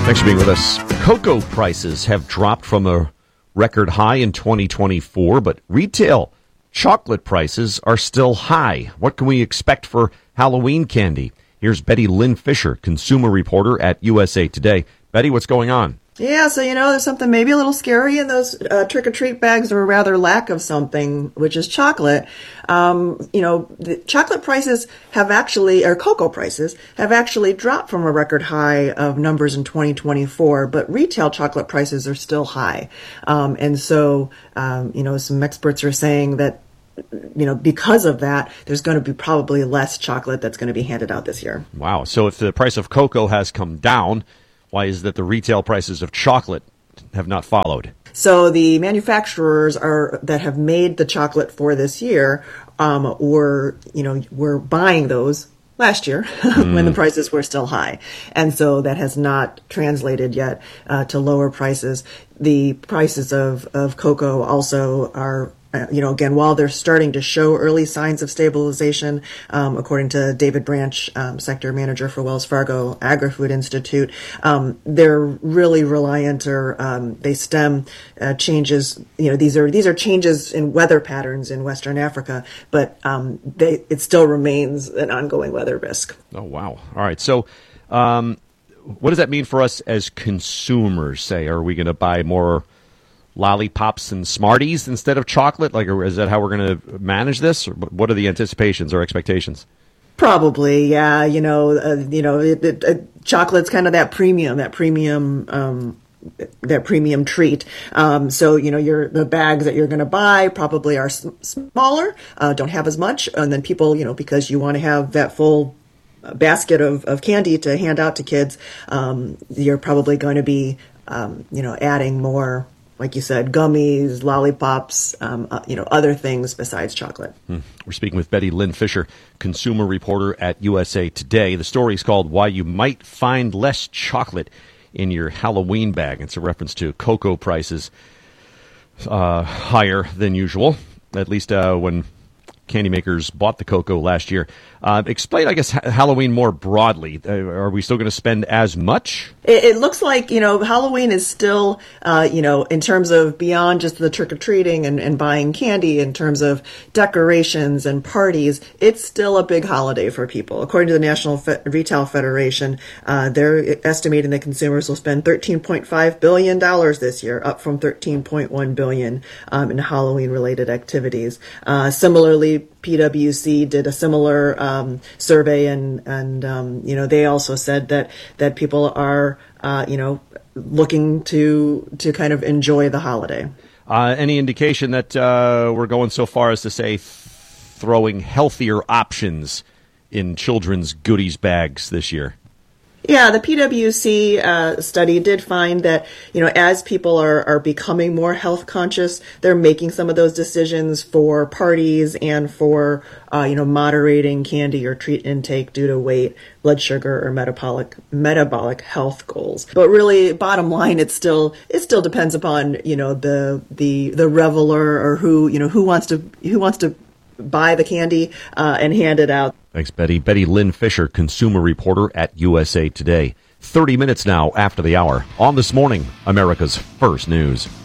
Thanks for being with us. Cocoa prices have dropped from a record high in 2024, but retail chocolate prices are still high. What can we expect for Halloween candy? Here's Betty Lynn Fisher, consumer reporter at USA Today. Betty, what's going on? Yeah, so there's something maybe a little scary in those trick-or-treat bags, or rather lack of something, which is chocolate. The chocolate prices have actually, or cocoa prices, have actually dropped from a record high of numbers in 2024, but retail chocolate prices are still high. Some experts are saying that, because of that, there's going to be probably less chocolate that's going to be handed out this year. Wow. So if the price of cocoa has come down, why is it that the retail prices of chocolate have not followed? So the manufacturers that have made the chocolate for this year were buying those last year when the prices were still high. And so that has not translated yet to lower prices. The prices of cocoa also are again, while they're starting to show early signs of stabilization, according to David Branch, sector manager for Wells Fargo Agri-Food Institute, they're really reliant, or they stem changes. These are changes in weather patterns in Western Africa, but it still remains an ongoing weather risk. Oh, wow. All right. So what does that mean for us as consumers? Say, are we going to buy more lollipops and Smarties instead of chocolate? Is that how we're going to manage this? Or what are the anticipations or expectations? Probably, yeah. Chocolate's kind of that premium treat. The bags that you're going to buy probably are smaller, don't have as much, and then people, because you want to have that full basket of candy to hand out to kids, you're probably going to be, adding more, like you said, gummies, lollipops, other things besides chocolate. We're speaking with Betty Lynn Fisher, consumer reporter at USA Today. The story is called Why You Might Find Less Chocolate in Your Halloween Bag. It's a reference to cocoa prices higher than usual, at least when candy makers bought the cocoa last year. Explain, I guess, Halloween more broadly. Are we still going to spend as much? It looks like, Halloween is still, in terms of beyond just the trick-or-treating and buying candy, in terms of decorations and parties, it's still a big holiday for people. According to the National Retail Federation, they're estimating that consumers will spend $13.5 billion this year, up from $13.1 billion in Halloween-related activities. Similarly, PwC did a similar survey, and they also said that people are looking to kind of enjoy the holiday. Any indication that we're going so far as to say throwing healthier options in children's goodies bags this year? Yeah, the PwC study did find that, as people are becoming more health conscious, they're making some of those decisions for parties and for, moderating candy or treat intake due to weight, blood sugar, or metabolic health goals. But really, bottom line, it still depends upon, the reveler, or who wants to buy the candy and hand it out. Thanks, Betty. Betty Lynn Fisher, consumer reporter at USA Today. 30 minutes now after the hour on This Morning, America's First News.